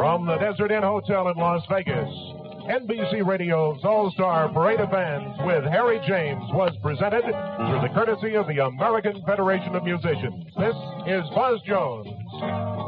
From the Desert Inn Hotel in Las Vegas, NBC Radio's All-Star Parade of Fans with Harry James was presented through the courtesy of the American Federation of Musicians. This is Buzz Jones.